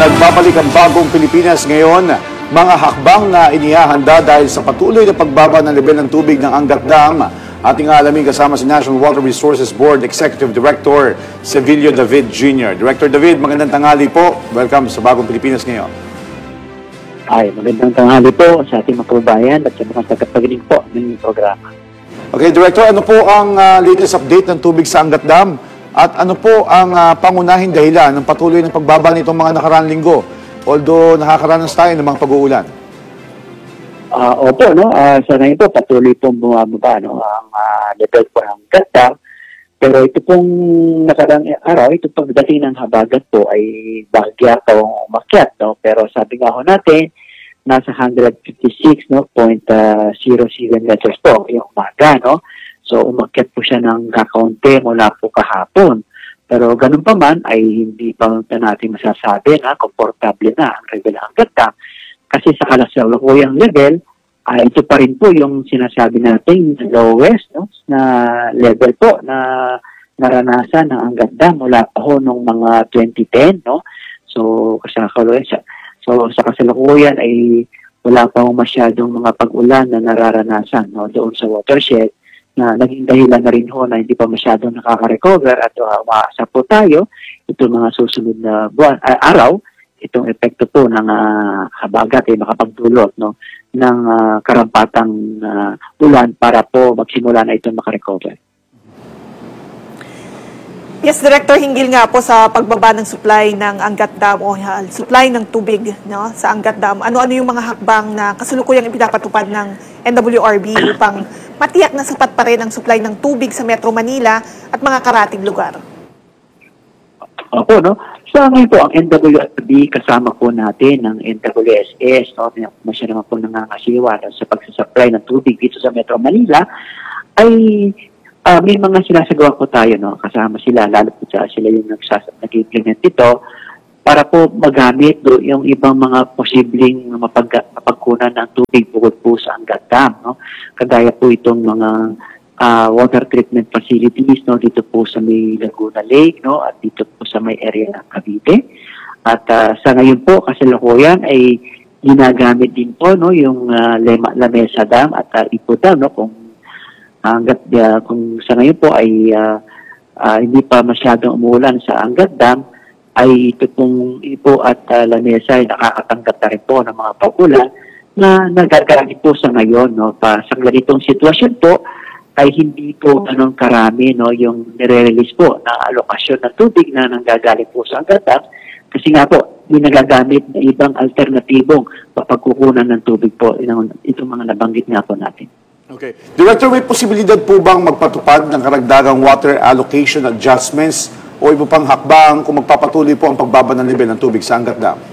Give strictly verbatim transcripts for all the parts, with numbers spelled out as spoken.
Nagbabalik ang bagong Pilipinas ngayon. Mga hakbang na inihahanda dahil sa patuloy na pagbaba ng level ng tubig ng Angat Dam. Ating alamin kasama si National Water Resources Board Executive Director Sevilio David Junior Director David, magandang tanghali po. Welcome sa bagong Pilipinas ngayon. Ay, magandang tanghali po sa ating mga kababayan at sa mga tagapaginig po ng programa. Okay, Director, ano po ang uh, latest update ng tubig sa Angat Dam? At ano po ang uh, pangunahing dahilan ng patuloy ng pagbaba nitong mga nakaraang linggo? Although nakakaranas tayo ng mga pag-uulan. Uh, opo, no? Uh, sa ngayon po, patuloy pong bumababa no? ang uh, level po ng Angat Dam. Pero ito pong nakaraang araw, ito pagdating ng habagat po ay bahagya po umakyat. No? Pero sabi nga ho natin, nasa one fifty-six point zero seven meters po yung umaga. No? So, umakyat po siya ng kakaunti mula po kahapon. Pero ganun pa man, ay hindi pa natin masasabi na komportable na ang level ng Angat Dam. Kasi sa kasalukuyang level, ay ito pa rin po yung sinasabi natin lowest no, na level po na naranasan ng Angat Dam mula pa ho nung mga twenty ten. No? So, kasalukuyang, so, sa kasalukuyan ay wala pa ho masyadong mga pag-ulan na nararanasan no, doon sa watershed, na naging dahilan na rin ho na hindi pa masyadong nakaka-recover at uh, umaasa po tayo itong mga susunod na buwan, uh, araw, itong epekto po ng uh, habagat ay makapagdulot no, ng uh, karampatang uh, ulan para po magsimula na itong makarecover. Yes, Director, hinggil nga po sa pagbaba ng supply ng Angat Dam o uh, supply ng tubig no, sa Angat Dam. Ano-ano yung mga hakbang na kasulukuyang ipinapatupad ng N W R B upang matiyak na sapat pa rin ang supply ng tubig sa Metro Manila at mga karating lugar? Opo, no? Sa ngayon po, ang N W R B kasama po natin ng N W S S, no? Masya naman po nangangasiwa no, sa pagsusupply ng tubig dito sa Metro Manila, ay uh, may mga sinasagawa po tayo, no? Kasama sila, lalo po sa sila yung nag-implement ito, para po magamit do yung ibang mga posibleng mapag mapagkunan ng tubig bukod po sa Angat Dam. No? Kagaya po itong mga uh, water treatment facilities no? Dito po sa may Laguna Lake no? At dito po sa may area ng Cavite. At uh, sa ngayon po, kasalukuyan ay ginagamit din po no? Yung uh, Lema, Lamesa Dam at uh, Ipo Dam. No? Kung, hanggat, uh, kung sa ngayon po ay uh, uh, hindi pa masyadong umulan sa Angat Dam, ay ito pong Ipo at uh, Lamesa ay nakakatanggap na rin po ng mga pag-ulan na nagagamit po sa ngayon. No? Pa, sa ganitong sitwasyon po ay hindi po anong karami no, yung nire-release po na alokasyon ng tubig na nanggagaling po sa Angat Dam kasi nga po hindi nagagamit na ibang alternatibong papagkukunan ng tubig po itong, itong mga nabanggit nga po natin. Okay. Director, may posibilidad po bang magpatupad ng karagdagang water allocation adjustments o iba pang hakbang kung magpapatuloy po ang pagbaba ng level ng tubig sa Angat Dam?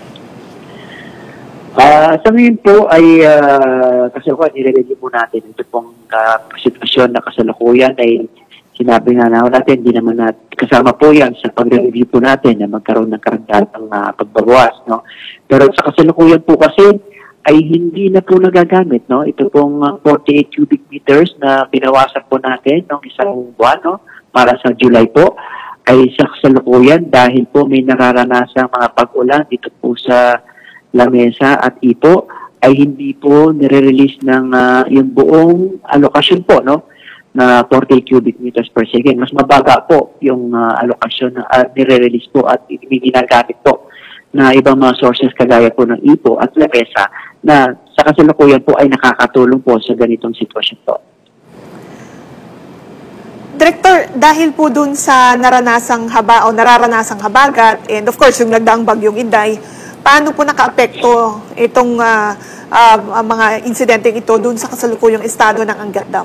Uh, sa ngayon po ay uh, kasalukuyan, i-review po natin ito pong uh, sitwasyon na kasalukuyan ay sinabi nga na natin, hindi naman natin, kasama po yan sa pag-review po natin na magkaroon ng karagdagang uh, pagbabawas. No? Pero sa kasalukuyan po kasi ay hindi na po nagagamit. No? Ito pong uh, forty-eight cubic meters na binawasan po natin ng isang buwan no? Para sa July po ay sa kasalukuyan dahil po may nararanasang mga pag-ulan dito po sa Lamesa at Ipo ay hindi po nire-release ng uh, yung buong alokasyon po no na forty cubic meters per second. Mas mabaga po yung uh, alokasyon na uh, nire-release po at ginagamit po na ibang mga sources kagaya po ng Ipo at Lamesa na sa kasalukuyan po ay nakakatulong po sa ganitong sitwasyon po. Director, dahil po dun sa naranasang haba o nararanasang habagat and of course yung nagdaang bagyong Inday, paano po nakaapekto itong uh, uh, mga insidenteng ito dun sa kasalukuyang estado ng Angat Dam?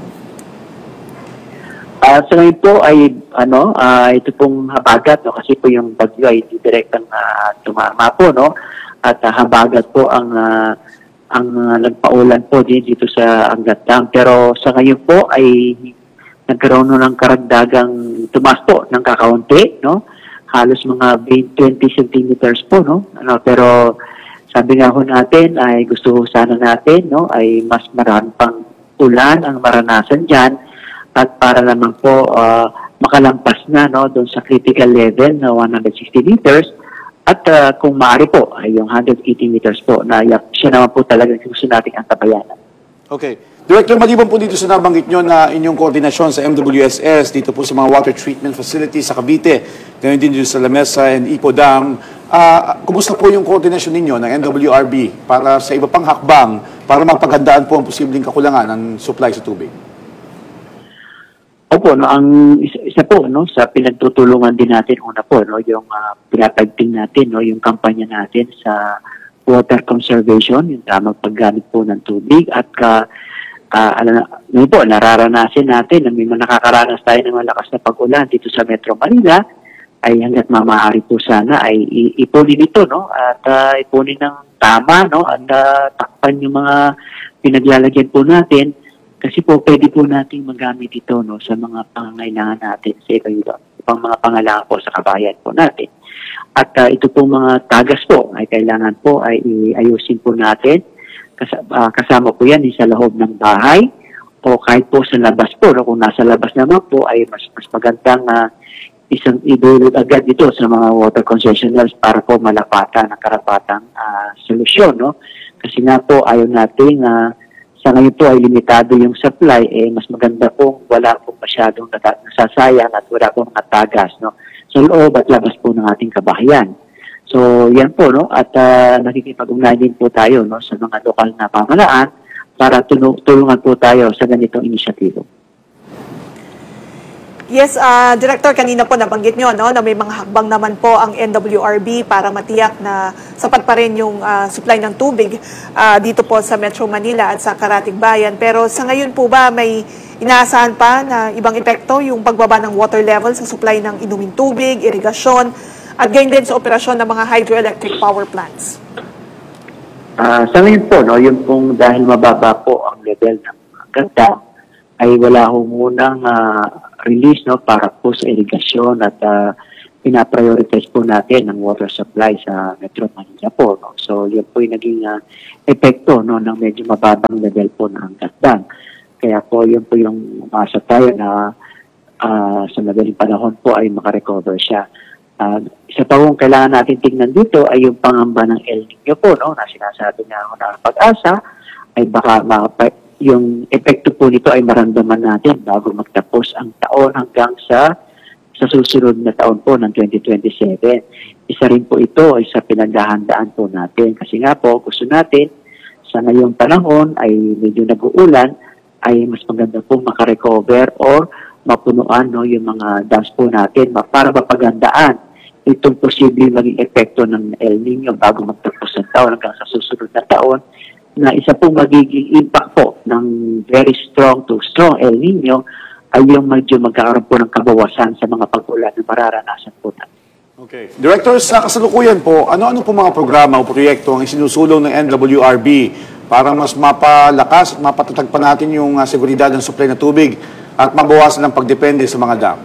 Uh, sa ngayon po ay ano, uh, ito pong habagat no, kasi po yung bagyo ay direktang uh, tumama po no at uh, habagat po ang uh, ang uh, nagpaulan po din dito sa Angat Dam. Pero sa ngayon po ay nagkaroon ng karagdagang tumaas po ng kakaunti, no? Halos mga twenty centimeters po, no? Ano, pero sabi nga ho natin ay gusto sana natin, no? Ay mas marami pang ulan ang maranasan dyan at para naman po uh, makalampas na, no? Doon sa critical level na one hundred sixty liters At ah, kung maaari po, ay yung one hundred eighty meters po, na yak- siya naman po talaga gusto nating antabayanan. Okay. Director, maliban po dito sa nabanggit nyo na inyong koordinasyon sa M W S S, dito po sa mga water treatment facilities sa Cavite, gayon din dito sa Lamesa and Ipo Dam, ah, kumusta po yung koordinasyon ninyo ng N W R B para sa iba pang hakbang para mapaghandaan po ang posibleng kakulangan ng supply sa tubig? Opo, no, ang isa, isa po no sa pinagtutulungan din natin una po no yung uh, pinapagting natin no yung kampanya natin sa water conservation, yung tamang paggamit po ng tubig at uh, uh, alam na po nararanasan natin na may mga nakakaranas tayo ng malakas na pag-ulan dito sa Metro Manila ay hangga't maaari po sana ay i- ipunin ito no at uh, ipunin ng tama no at uh, takpan yung mga pinaglalagyan po natin. Kasi po, pwede po nating magamit ito no, sa mga pangangailangan natin sa iba pang mga pangailangan po sa kabayan po natin. At uh, ito po mga tagas po ay kailangan po ay iayusin po natin. Kas- uh, kasama po yan sa loob ng bahay o kahit po sa labas po. No, kung nasa labas naman po ay mas, mas magandang uh, isang idulog agad ito sa mga water concessionaires para po malapatan ang karapatang uh, solusyon. No? Kasi nga po ayaw natin uh, sa ngayon po ay limitado yung supply, eh mas maganda kung wala pong masyadong nasasayang at wala pong mga tagas no, sa loob at labas po ng ating kabahayan. So yan po, no, at uh, nakikipag-ugnayan din po tayo no, sa mga lokal na pamahalaan para tunu- tulungan po tayo sa ganitong inisyatibo. Yes, uh, Director, kanina po nabanggit nyo no, na may mga hakbang naman po ang N W R B para matiyak na sapat pa rin yung uh, supply ng tubig uh, dito po sa Metro Manila at sa Karatig Bayan. Pero sa ngayon po ba may inaasahan pa na ibang epekto yung pagbaba ng water level sa supply ng inuming tubig, irigasyon, at gayon din sa operasyon ng mga hydroelectric power plants? Uh, sa ngayon po, no, yung pong dahil mababa po ang level ng ganda, ay wala ho munang uh, release no para po sa irigasyon at uh, pinaprioritize po natin ang water supply sa Metro Manila po. No? So yun po yung naging uh, epekto no, ng medyo mababang level po ng Angat Dam. Kaya po yun po yung umasa tayo na uh, sa madaling panahon po ay makarecover siya. Uh, isa pa kung kailangan natin tingnan dito ay yung pangamba ng El Nino po no, na sinasabi nga ako na pag-asa ay baka makapa- yung epekto po nito ay maramdaman natin bago magtapos ang taon hanggang sa sa susunod na taon po ng twenty twenty-seven. Isa rin po ito ay sa pinaghahandaan po natin. Kasi nga po, gusto natin sa ngayong panahon ay medyo nag-uulan, ay mas maganda po makarecover or mapunuan no, yung mga dams po natin para mapagandaan itong posibleng maging epekto ng El Nino bago magtapos ang taon hanggang sa susunod na taon, na isa pong magiging impact po ng very strong to strong El Nino ay yung medyo magkakaroon po ng kabawasan sa mga pag-ulan na mararanasan po natin. Okay. Director, sa kasalukuyan po, ano-ano po mga programa o proyekto ang isinusulong ng N W R B para mas mapalakas at mapatatag pa natin yung uh, seguridad ng supply na tubig at mabawasan ang pagdepende sa mga dam?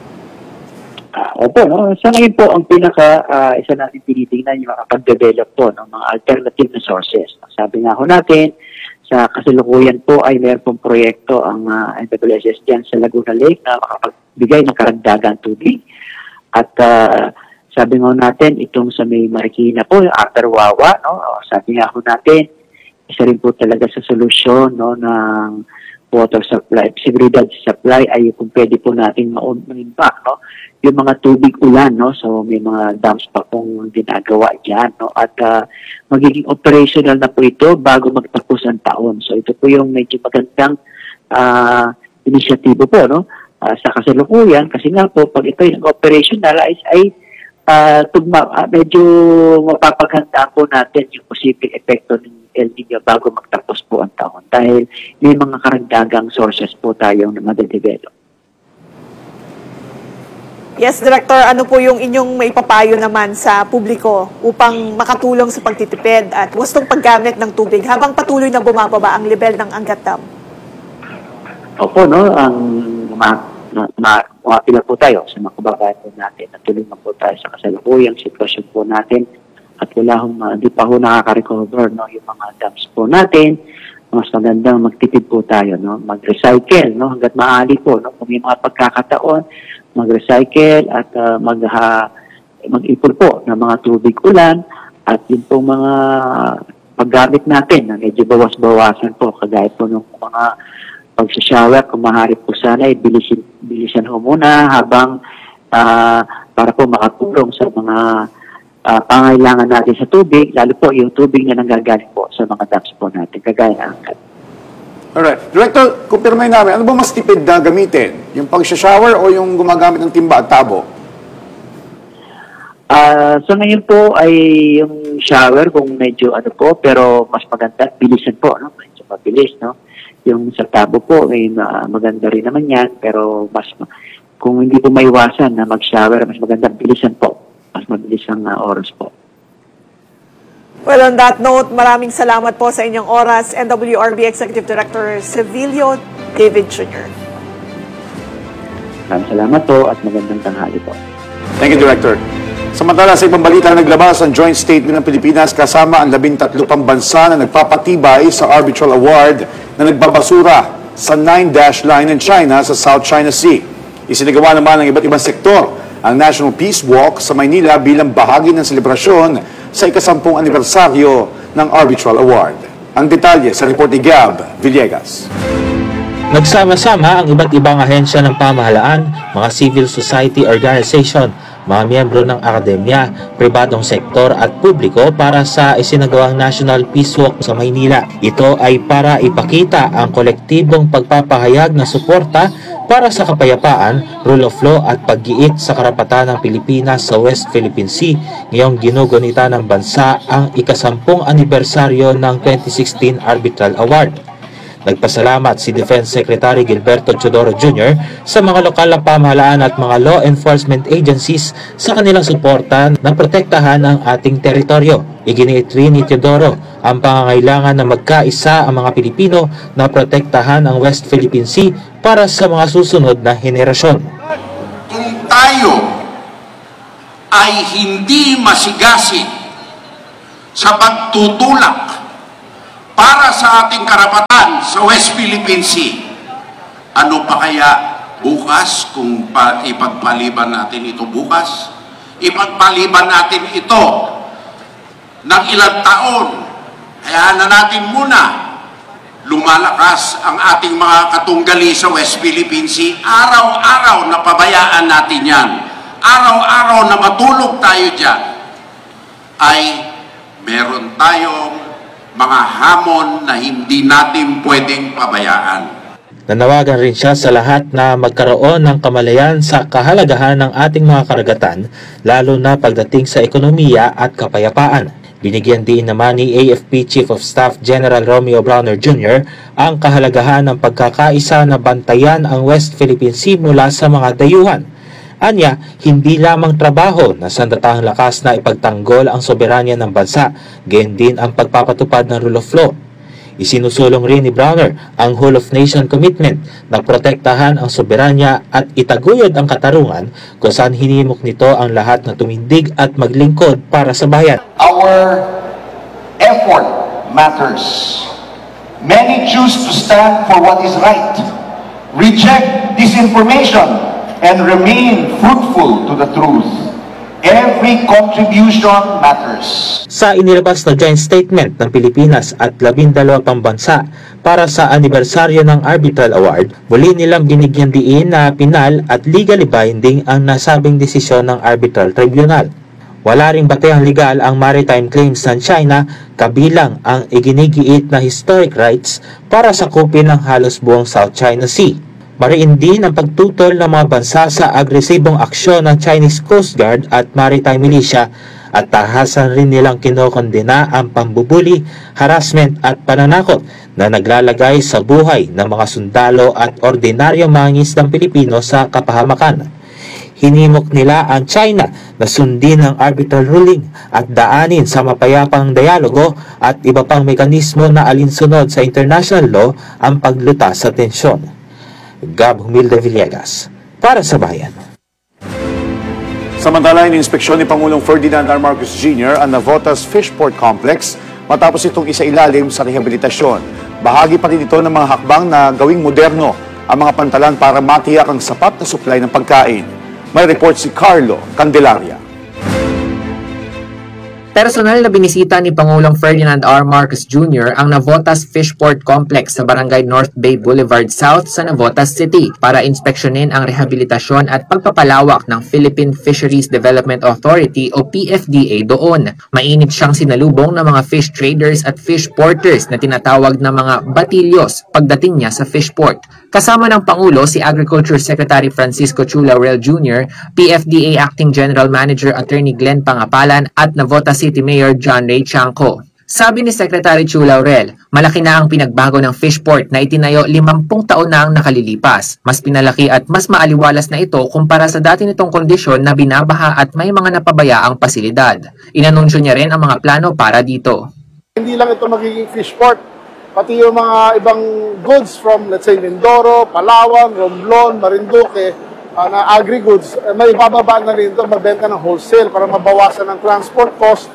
Uh, opo, no? Sa ngayon po, ang pinaka, uh, isa natin tinitingnan yung makapag-develop po ng mga alternative na sources. Sabi nga ho natin, sa kasalukuyan po ay mayroon pong proyekto ang uh, N W S S dyan sa Laguna Lake na makapagbigay ng karagdagang tubig. At uh, sabi nga natin, itong sa may Marikina po, yung Upper Wawa, no? Sabi nga ho natin, isa rin po talaga sa solusyon no, ng water supply, seguridad supply ay kung pwede po natin ma-impact, no? Yung mga tubig ulan, no? So may mga dams pa pong ginagawa dyan, no? At uh, magiging operational na po ito bago magtapos ang taon. So ito po yung medyo magandang uh, inisyatibo po, no? Uh, sa kasalukuyan, kasi nga po, pag ito yung operational ay, ay uh, tugma, uh, medyo mapapaghandaan po natin yung posibleng epekto ng El Nino bago magtapos po ang taon. Dahil may mga karagdagang sources po tayong na madadevelop. Yes, Director, ano po yung inyong maipapayo naman sa publiko upang makatulong sa pagtitipid at wastong paggamit ng tubig habang patuloy na bumababa ang level ng Angat Dam? Opo, no, ang ma, ma, ma, mapila po tayo sa mga kababayan po natin at tulungan po tayo sa kasalukuyang sitwasyon po natin at wala hong, uh, di pa ho nakaka-recover no, yung mga dams po natin. Mas magandang magtipid po tayo, no, mag-recycle, no, hanggat maaari po, no, kung may mga pagkakataon, mag-recycle at uh, mag, uh, mag-ipon po ng mga tubig ulan at yun po mga paggamit natin na medyo bawas-bawasan po kagaya po ng mga pag-shower, kung maaari po sana ay bilisan, bilisan ho muna habang uh, para po makatulong sa mga uh, pangailangan natin sa tubig, lalo po yung tubig na nanggagaling po sa mga dams po natin, kagaya ng angkat. Alright. Director, kumpirmay namin, ano ba mas tipid na gamitin? Yung pag-shower o yung gumagamit ng timba at tabo? Uh, so ngayon po ay yung shower kung medyo ano po, pero mas maganda, bilisan po, no? Medyo mabilis, no? Yung sa tabo po, ay uh, maganda rin naman yan, pero mas, kung hindi po maiwasan na mag-shower, mas maganda, bilisan po. Mas mabilis ang uh, oras po. Well, on that note, maraming salamat po sa inyong oras, N W R B Executive Director Sevilio David Junior Maraming salamat po at magandang tanghali po. Thank you, Director. Samantala, sa ibang balita, naglabas ang joint statement ng Pilipinas kasama ang labintatlo pang bansa na nagpapatibay sa Arbitral Award na nagbabasura sa nine dash line ng China sa South China Sea. Isinagawa naman ng iba't ibang sektor ang National Peace Walk sa Maynila bilang bahagi ng selebrasyon sa ikasampung anibersaryo ng Arbitral Award. Ang detalye sa report ni Gab Villegas. Nagsama-sama ang iba't ibang ahensya ng pamahalaan, mga civil society organization, mga miyembro ng akademya, pribadong sektor at publiko para sa isinagawang National Peace Walk sa Maynila. Ito ay para ipakita ang kolektibong pagpapahayag na suporta para sa kapayapaan, rule of law at pag-giit sa karapatan ng Pilipinas sa West Philippine Sea ngayong ginugunita ng bansa ang ikasampung anibersaryo ng twenty sixteen Arbitral Award. Nagpasalamat si Defense Secretary Gilberto Teodoro Junior sa mga lokal na pamahalaan at mga law enforcement agencies sa kanilang suporta na protektahan ang ating teritoryo. Iginiit rin ni Teodoro ang pangangailangan na magkaisa ang mga Pilipino na protektahan ang West Philippine Sea para sa mga susunod na henerasyon. Kung tayo ay hindi masigasig sa pagtutulak para sa ating karapatan sa West Philippine Sea, ano pa kaya bukas kung pa, ipagpaliban natin ito bukas? Ipagpaliban natin ito ng ilang taon. Kaya na natin muna lumalakas ang ating mga katunggali sa West Philippine Sea. Araw-araw na pabayaan natin yan. Araw-araw na matulog tayo dyan, ay meron tayong mga hamon na hindi natin pwedeng pabayaan. Nanawagan rin siya sa lahat na magkaroon ng kamalayan sa kahalagahan ng ating mga karagatan, lalo na pagdating sa ekonomiya at kapayapaan. Binigyan din naman ni A F P Chief of Staff General Romeo Browner Junior ang kahalagahan ng pagkakaisa na bantayan ang West Philippine Sea mula sa mga dayuhan. Anya, hindi lamang trabaho na sandatahang lakas na ipagtanggol ang soberanya ng bansa, gayon din ang pagpapatupad ng rule of law. Isinusulong rin ni Browner ang Whole of Nation commitment na protektahan ang soberanya at itaguyod ang katarungan kung saan hinimok nito ang lahat na tumindig at maglingkod para sa bayan. Our effort matters. Many choose to stand for what is right, reject disinformation, and remain fruitful to the truth. Every contribution matters. Sa inilabas na joint statement ng Pilipinas at labindalawa pang bansa para sa anibersaryo ng Arbitral Award, muli nilang binigyan diin na pinal at legally binding ang nasabing desisyon ng Arbitral Tribunal. Wala ring batehang legal ang maritime claims ng China, kabilang ang iginigiit na historic rights para sakupin ng halos buong South China Sea. Mariin din ang pagtutol ng mga bansa sa agresibong aksyon ng Chinese Coast Guard at Maritime Militia at tahasan rin nilang kinokondena ang pambubuli, harassment at pananakot na naglalagay sa buhay ng mga sundalo at ordinaryong mangingisdang Pilipino sa kapahamakan. Hinimok nila ang China na sundin ang arbitral ruling at daanin sa mapayapang dialogo at iba pang mekanismo na alinsunod sa international law ang paglutas sa tensyon. Gab Humilde Villegas, para sa Bayan. Samantala, in-inspeksyon ni Pangulong Ferdinand R. Marcos Junior ang Navotas Fishport Complex matapos itong isailalim sa rehabilitasyon. Bahagi pa rin ito ng mga hakbang na gawing moderno ang mga pantalan para matiyak ang sapat na supply ng pagkain. May report si Carlo Candelaria. Personal na binisita ni Pangulong Ferdinand R. Marcos Junior ang Navotas Fishport Complex sa Barangay North Bay Boulevard South sa Navotas City para inspeksyonin ang rehabilitasyon at pagpapalawak ng Philippine Fisheries Development Authority o P F D A doon. Mainit siyang sinalubong ng mga fish traders at fish porters na tinatawag na mga batilyos pagdating niya sa fishport. Kasama ng Pangulo si Agriculture Secretary Francisco Chu Laurel Junior, P F D A Acting General Manager Attorney Glenn Pangapalan at Navotas City Mayor John Ray Chanco. Sabi ni Secretary Chu Laurel, malaki na ang pinagbago ng fishport na itinayo limampung taon na ang nakalilipas. Mas pinalaki at mas maaliwalas na ito kumpara sa dati nitong kondisyon na binabaha at may mga napabayaang pasilidad. Inanunsyo niya rin ang mga plano para dito. Hindi lang ito magiging fishport, pati yung mga ibang goods from, let's say, Mindoro, Palawan, Romblon, Marinduque, uh, na agri-goods, uh, may bababa na rin ito, mabenta ng wholesale para mabawasan ng transport cost,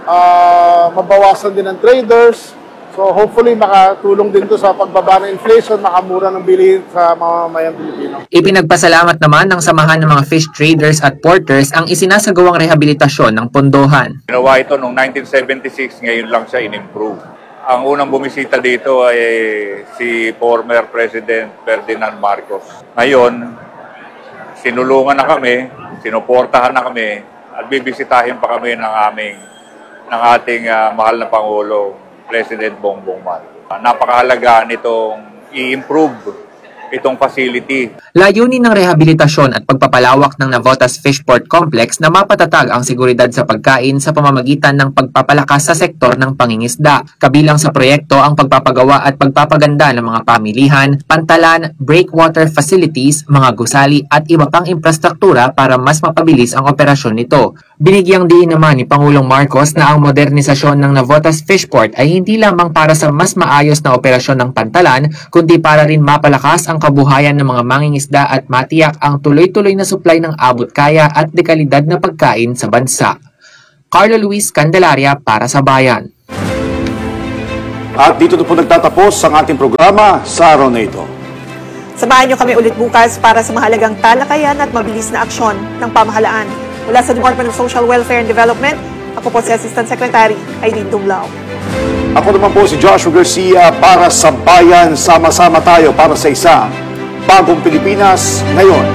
uh, mabawasan din ng traders. So hopefully makatulong din to sa pagbaba ng inflation, makamura ng bilihin sa mamamayang Pilipino. Ipinagpasalamat naman ng samahan ng mga fish traders at porters ang isinasagawang rehabilitasyon ng pondohan. Ginawa ito noong nineteen seventy-six, ngayon lang siya in-improve. Ang unang bumisita dito ay si former President Ferdinand Marcos. Ngayon, sinulungan na kami, sinuportahan na kami, at bibisitahin pa kami ng aming ng ating uh, mahal na Pangulo, President Bongbong Marcos. Napakahalaga nitong i-improve itong facility. Layunin ng rehabilitasyon at pagpapalawak ng Navotas Fishport Complex na mapatatag ang seguridad sa pagkain sa pamamagitan ng pagpapalakas sa sektor ng pangingisda. Kabilang sa proyekto ang pagpapagawa at pagpapaganda ng mga pamilihan, pantalan, breakwater facilities, mga gusali at iba pang infrastruktura para mas mapabilis ang operasyon nito. Binigyang diin naman ni Pangulong Marcos na ang modernisasyon ng Navotas Fishport ay hindi lamang para sa mas maayos na operasyon ng pantalan, kundi para rin mapalakas ang kabuhayan ng mga mangingisda at matiyak ang tuloy-tuloy na supply ng abot-kaya at dekalidad na pagkain sa bansa. Carlo Luis Candelaria para sa Bayan. At dito na po nagtatapos ang ating programa sa araw na ito. Samahan niyo kami ulit bukas para sa mahalagang talakayan at mabilis na aksyon ng pamahalaan. Mula sa Department of Social Welfare and Development, ako po si Assistant Secretary Aileen Dumlao. Ako naman po si Joshua Garcia para sa Bayan. Sama-sama tayo para sa isang bagong Pilipinas ngayon.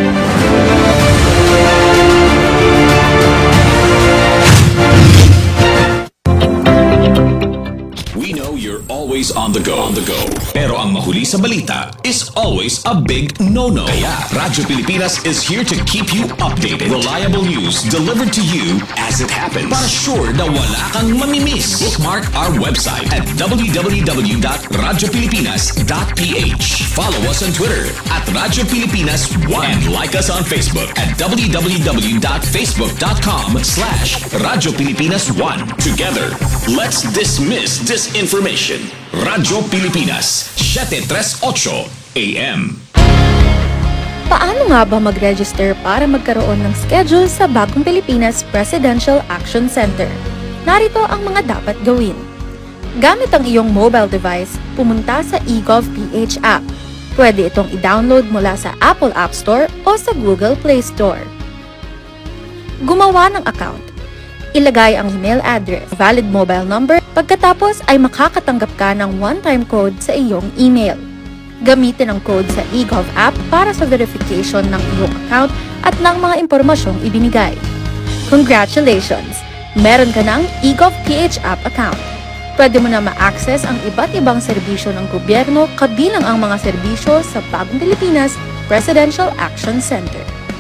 We know you're always on the go. On the go. Pero ang mahuli sa balita is always a big no-no. Kaya Radyo Pilipinas is here to keep you updated. Reliable news delivered to you as it happens. Para sure na wala kang mamimiss. Bookmark our website at w w w dot radyo pilipinas dot p h. Follow us on Twitter at Radyo Pilipinas one. And like us on Facebook at w w w dot facebook dot com slash Radyo Pilipinas one. Together, let's dismiss disinformation. Radyo Pilipinas, seven thirty-eight A M. Paano nga ba mag-register para magkaroon ng schedule sa Bagong Pilipinas Presidential Action Center? Narito ang mga dapat gawin. Gamit ang iyong mobile device, pumunta sa eGovPH app. Pwede itong i-download mula sa Apple App Store o sa Google Play Store. Gumawa ng account. Ilagay ang email address, valid mobile number, pagkatapos ay makakatanggap ka ng one-time code sa iyong email. Gamitin ang code sa eGov app para sa verification ng iyong account at ng mga impormasyong ibinigay. Congratulations! Meron ka ng eGovPH app account. Pwede mo na ma-access ang iba't ibang serbisyo ng gobyerno kabilang ang mga serbisyo sa Bagong Pilipinas Presidential Action Center.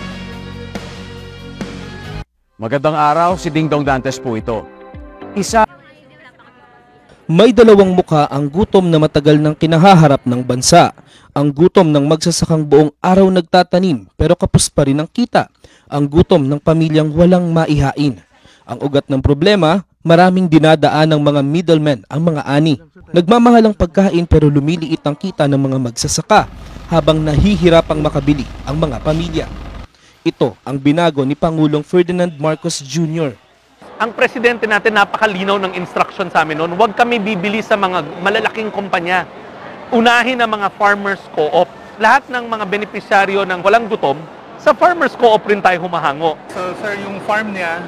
Magandang araw, si Ding Dong Dantes po ito. Isa May dalawang mukha ang gutom na matagal nang kinahaharap ng bansa. Ang gutom ng magsasakang buong araw nagtatanim pero kapos pa rin ang kita. Ang gutom ng pamilyang walang maihain. Ang ugat ng problema, maraming dinadaan ng mga middlemen ang mga ani. Nagmamahal ang pagkain pero lumiliit ang kita ng mga magsasaka habang nahihirapang makabili ang mga pamilya. Ito ang binago ni Pangulong Ferdinand Marcos Junior Ang presidente natin napakalinaw ng instruction sa amin noon, huwag kami bibili sa mga malalaking kumpanya. Unahin ang mga farmers co-op. Lahat ng mga benepisyaryo ng walang gutom, sa farmers co-op rin tayo humahango. So sir, yung farm niya,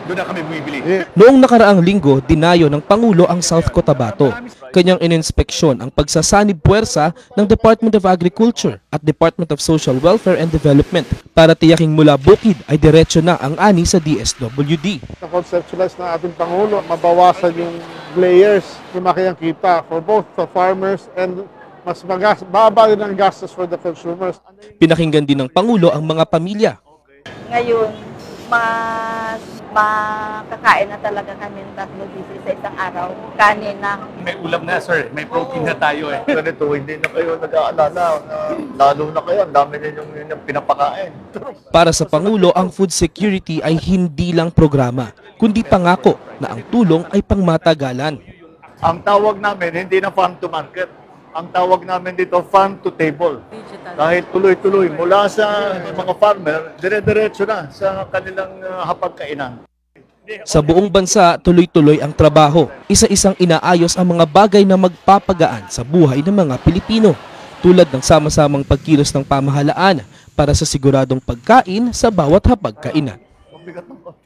doon na kami bumibili. Noong nakaraang linggo, dinayo ng Pangulo ang South Cotabato. Kanyang ininspeksyon ang pagsasanib puwersa ng Department of Agriculture at Department of Social Welfare and Development para tiyaking mula bukid ay diretso na ang ani sa D S W D. Na-conceptualize ng ating Pangulo, mabawasan yung layers, lumaki ang kita for both the farmers and mas magas, baba din ang gastos for the consumers. Pinakinggan din ng Pangulo ang mga pamilya. Ngayon, mas makakain na talaga kami ng tatlo beses sa isang araw. Kanin na. May ulam na, sir. May protein na tayo eh. Ganito, hindi na kayo nag-aalala. Na, lalo na kayo, ang dami na yung, yung pinapakain. Para sa Pangulo, ang food security ay hindi lang programa, kundi pangako na ang tulong ay pangmatagalan. Ang tawag namin, hindi na farm to market. Ang tawag namin dito, farm to table. Dahil tuloy-tuloy, mula sa mga farmer, dire-diretso na sa kanilang uh, hapagkainan. Sa buong bansa, tuloy-tuloy ang trabaho. Isa-isang inaayos ang mga bagay na magpapagaan sa buhay ng mga Pilipino, tulad ng sama-samang pagkilos ng pamahalaan para sa siguradong pagkain sa bawat hapagkainan.